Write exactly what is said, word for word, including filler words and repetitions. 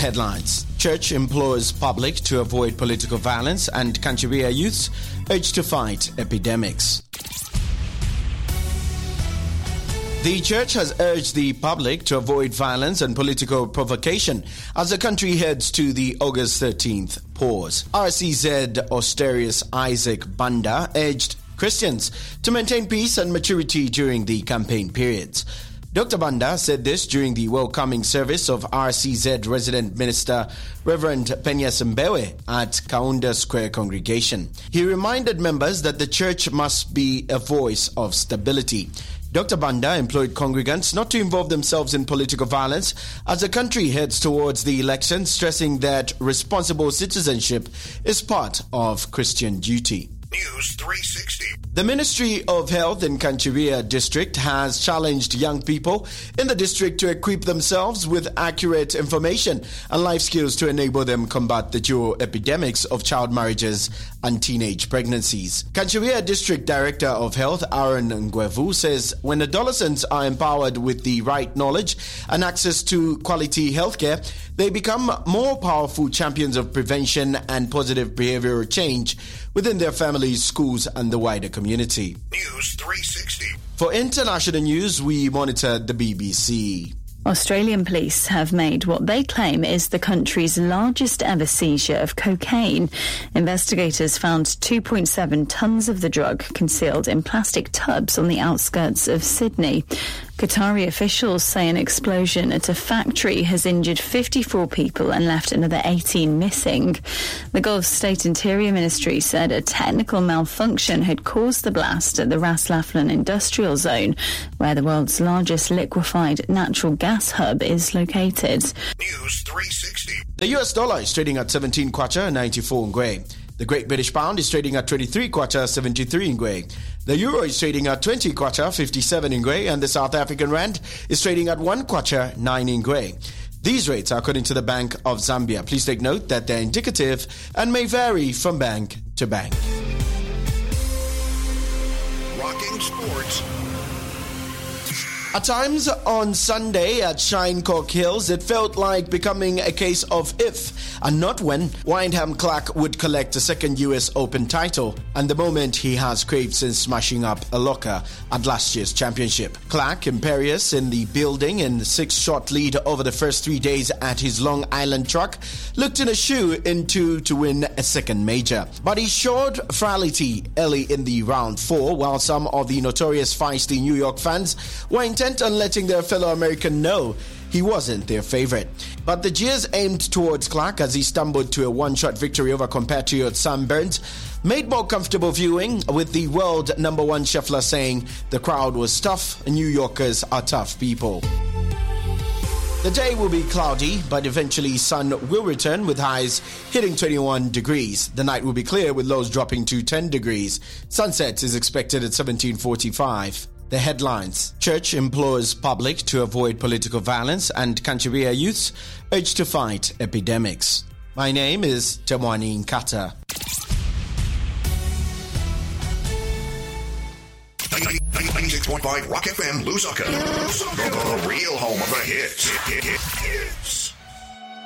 headlines. Church implores public to avoid political violence and Kanchiria youths urged to fight epidemics. The church has urged the public to avoid violence and political provocation as the country heads to the August thirteenth pause. R C Z Austerius Isaac Banda urged Christians to maintain peace and maturity during the campaign periods. Doctor Banda said this during the welcoming service of R C Z resident minister Reverend Penyas Mbewe at Kaunda Square congregation. He reminded members that the church must be a voice of stability. Doctor Banda employed congregants not to involve themselves in political violence as the country heads towards the election, stressing that responsible citizenship is part of Christian duty. News three sixty. The Ministry of Health in Kanchiria district has challenged young people in the district to equip themselves with accurate information and life skills to enable them combat the dual epidemics of child marriages and teenage pregnancies. Kanchiria District Director of Health Aaron Ngwevu says when adolescents are empowered with the right knowledge and access to quality healthcare, they become more powerful champions of prevention and positive behavioral change within their families, schools, and the wider community. News three sixty. For international news, we monitor the B B C. Australian police have made what they claim is the country's largest ever seizure of cocaine. Investigators found two point seven tonnes of the drug concealed in plastic tubs on the outskirts of Sydney. Qatari officials say an explosion at a factory has injured fifty-four people and left another eighteen missing. The Gulf State Interior Ministry said a technical malfunction had caused the blast at the Ras Laffan industrial zone, where the world's largest liquefied natural gas hub is located. News three sixty. The U S dollar is trading at seventeen kwacha ninety-four ngwe. The Great British Pound is trading at twenty-three kwacha seventy-three ngwe. The Euro is trading at twenty kwacha fifty-seven ngwe, and the South African Rand is trading at one kwacha nine ngwe. These rates are according to the Bank of Zambia. Please take note that they're indicative and may vary from bank to bank. Rocking sports. At times on Sunday at Shinecock Hills, it felt like becoming a case of if and not when Wyndham Clark would collect a second U S Open title, and the moment he has craved since smashing up a locker at last year's championship. Clark, imperious in the building in six-shot lead over the first three days at his Long Island track, looked in a shoe into to win a second major. But he showed frailty early in the round four, while some of the notorious feisty New York fans were intent on letting their fellow American know he wasn't their favorite. But the jeers aimed towards Clark as he stumbled to a one-shot victory over compatriot Sam Burns made more comfortable viewing, with the world number one Scheffler saying the crowd was tough and New Yorkers are tough people. The day will be cloudy, but eventually sun will return with highs hitting twenty-one degrees. The night will be clear with lows dropping to ten degrees. Sunset is expected at seventeen forty-five. The headlines. Church implores public to avoid political violence and Kanchiria youths urged to fight epidemics. My name is Temwani Nkata. ninety-six point five Rock F M, Lusaka. The real home of the hits.